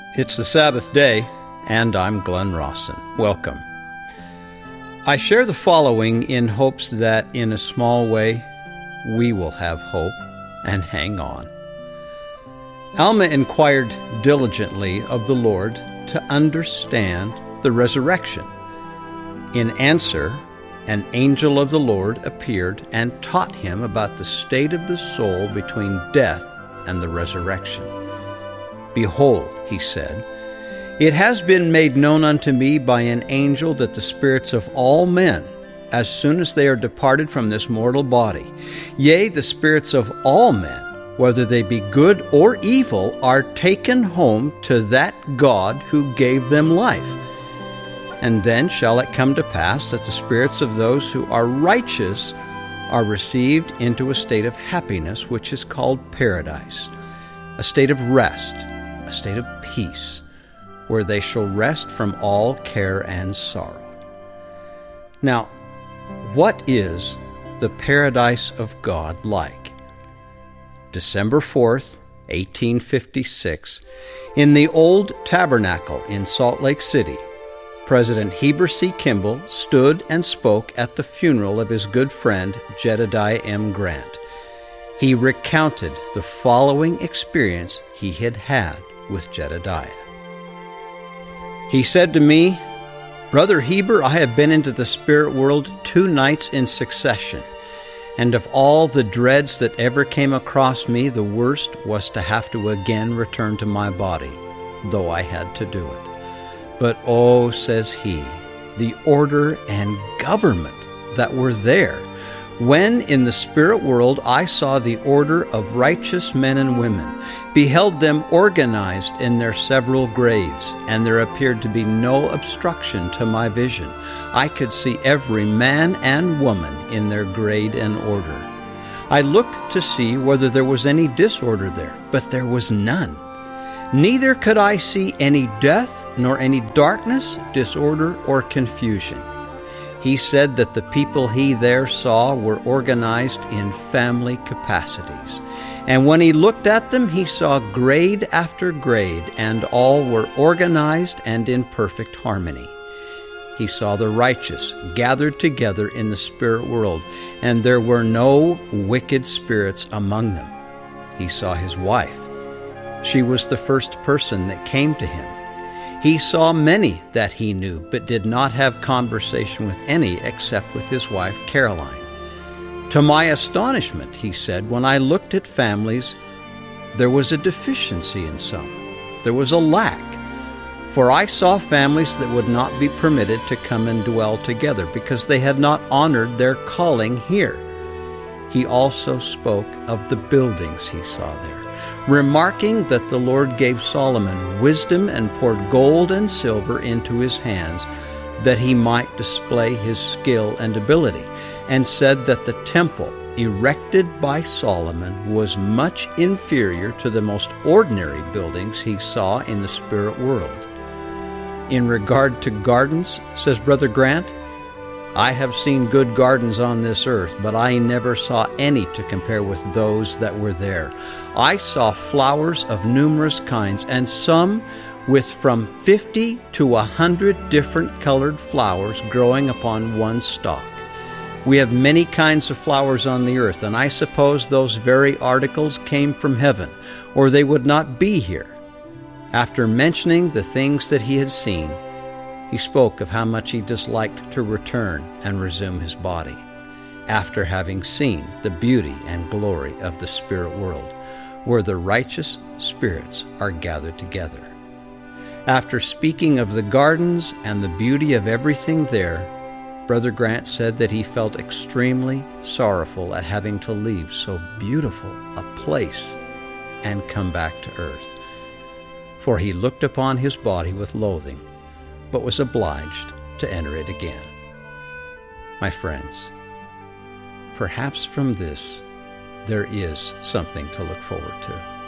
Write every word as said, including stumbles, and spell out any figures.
It's the Sabbath day, and I'm Glenn Rawson. Welcome. I share the following in hopes that, in a small way, we will have hope and hang on. Alma inquired diligently of the Lord to understand the resurrection. In answer, an angel of the Lord appeared and taught him about the state of the soul between death and the resurrection. Behold, he said, it has been made known unto me by an angel that the spirits of all men, as soon as they are departed from this mortal body, yea, the spirits of all men, whether they be good or evil, are taken home to that God who gave them life. And then shall it come to pass that the spirits of those who are righteous are received into a state of happiness, which is called paradise, a state of rest, a state of peace, where they shall rest from all care and sorrow. Now, what is the paradise of God like? December fourth, eighteen fifty-six, in the old tabernacle in Salt Lake City, President Heber C. Kimball stood and spoke at the funeral of his good friend Jedediah M. Grant. He recounted the following experience he had had with Jedediah. He said to me, Brother Heber, I have been into the spirit world two nights in succession, and of all the dreads that ever came across me, the worst was to have to again return to my body, though I had to do it. But oh, says he, the order and government that were there, when in the spirit world I saw the order of righteous men and women, beheld them organized in their several grades, and there appeared to be no obstruction to my vision. I could see every man and woman in their grade and order. I looked to see whether there was any disorder there, but there was none. Neither could I see any death, nor any darkness, disorder, or confusion. He said that the people he there saw were organized in family capacities. And when he looked at them, he saw grade after grade, and all were organized and in perfect harmony. He saw the righteous gathered together in the spirit world, and there were no wicked spirits among them. He saw his wife. She was the first person that came to him. He saw many that he knew, but did not have conversation with any except with his wife Caroline. To my astonishment, he said, when I looked at families, there was a deficiency in some. There was a lack. For I saw families that would not be permitted to come and dwell together because they had not honored their calling here. He also spoke of the buildings he saw there, remarking that the Lord gave Solomon wisdom and poured gold and silver into his hands, that he might display his skill and ability, and said that the temple erected by Solomon was much inferior to the most ordinary buildings he saw in the spirit world. In regard to gardens, says Brother Grant, I have seen good gardens on this earth, but I never saw any to compare with those that were there. I saw flowers of numerous kinds, and some with from fifty to a hundred different colored flowers growing upon one stalk. We have many kinds of flowers on the earth, and I suppose those very articles came from heaven, or they would not be here. After mentioning the things that he had seen, he spoke of how much he disliked to return and resume his body, after having seen the beauty and glory of the spirit world, where the righteous spirits are gathered together. After speaking of the gardens and the beauty of everything there, Brother Grant said that he felt extremely sorrowful at having to leave so beautiful a place and come back to earth. For he looked upon his body with loathing, but was obliged to enter it again. My friends, perhaps from this there is something to look forward to.